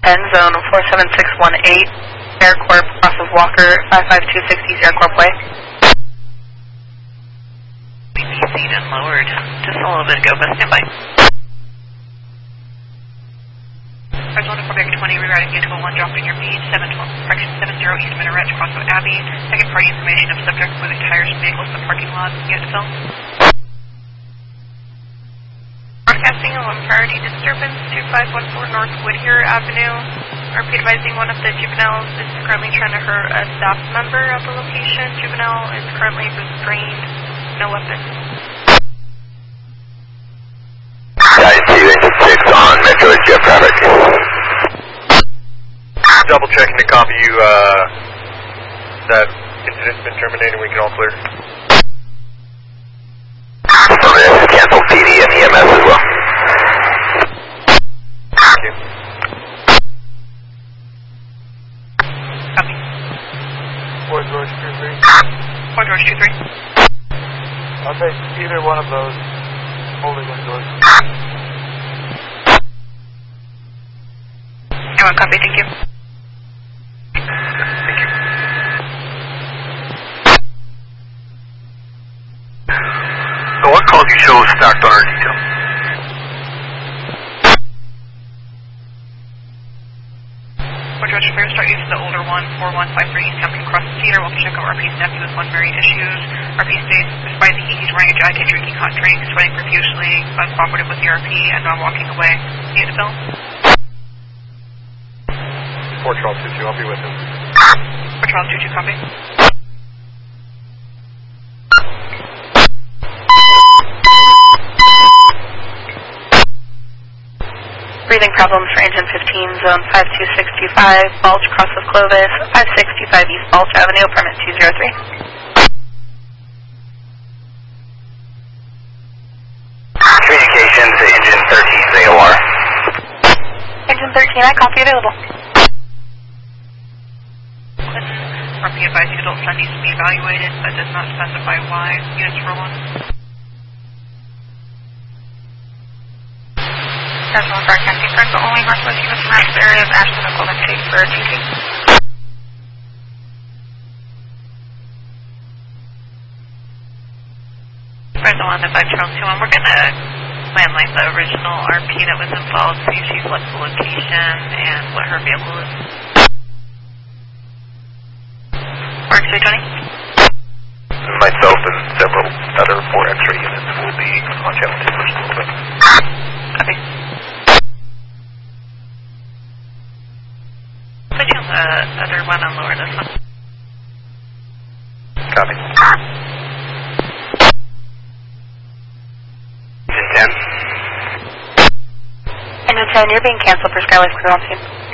10, zone 47618, Aircorp, cross of Walker, 55260 Aircorp Way. Seat and lowered just a little bit ago, but stand by. Arizona Quebec 20, rerouting you to a 1, dropping your beat, 70 East Minaret, cross of Abbey. Second party information of subject moving tires and vehicles in the parking lot. Unit to film. Broadcasting a 1 priority disturbance, 2514 North Whittier Avenue. Repeat advising one of the juveniles is currently trying to hurt a staff member at the location. Juvenile is currently restrained, no weapon. Engine 6 on Metro Jet traffic. Double checking to copy you, that incident's been terminated, we can all clear. Affirmative, cancel PD and EMS as well. Thank you. Copy. Fort George 23. Fort George 23. I'll take either one of those. Holding one George. Copy, thank you. Thank you. So what calls you show stacked on our detail? Fort George 3, start using the older one, 4153 East Hampton across the Cedar. We'll check out RP's nephew with 1 variant issues. RP states, despite the heat, he's wearing a jacket, drinking hot drinks, sweating profusely, uncooperative with the RP, and not walking away. Unit to film. Fort Charles 22, I'll be with him. Fort Charles 22, copy. Breathing problems for engine 15, zone 52625, Balch, cross of Clovis, 5625 East Balch Avenue, permit 203. Communication to engine 13's AOR. Engine 13, I copy available. RP advising adult son needs to be evaluated, but does not specify why. Units roll on. Arizona Broadcasting First, the only Northwest units from this area of Ashland, Oklahoma State for TC. Arizona 1 Charles 21, we're going to plan like the original RP that was involved, see if she's left the location and what her vehicle is. Mark 320? Myself and several other 4 X-ray units will be on channel 2 for just a little bit. Copy. Put you on the other one and lower this one. Copy. Engine 10. Engine 10, you're being canceled for Skywest Clear on scene.